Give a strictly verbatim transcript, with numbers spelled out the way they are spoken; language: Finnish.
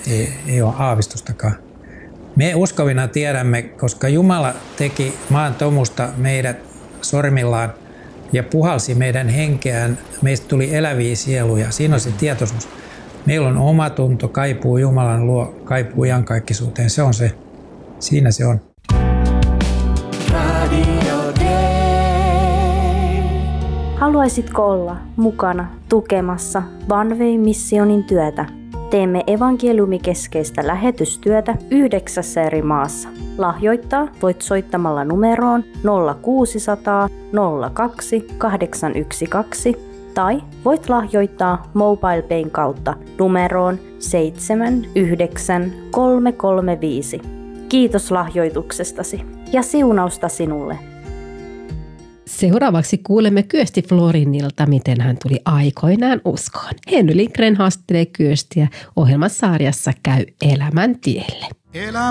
ei, ei ole aavistustakaan. Me uskovina tiedämme, koska Jumala teki maan tomusta meidät sormillaan ja puhalsi meidän henkeään, meistä tuli eläviä sieluja. Siinä on se tietoisuus. Meillä on omatunto, kaipuu Jumalan luo, kaipuu iankaikkisuuteen. Se on se. Siinä se on. Haluaisitko olla mukana tukemassa One Way-missionin työtä? Teemme evankeliumikeskeistä lähetystyötä yhdeksässä eri maassa. Lahjoittaa voit soittamalla numeroon nolla kuusisataa nolla kaksi kahdeksan yksi kaksi tai voit lahjoittaa MobilePayn kautta numeroon seitsemän yhdeksän kolme kolme viisi. Kiitos lahjoituksestasi ja siunausta sinulle. Seuraavaksi kuulemme Kyösti Florinilta, miten hän tuli aikoinaan uskoon. Henry Lindgren haastattelee Kyöstiä ohjelmasarjassa Käy elämän tielle.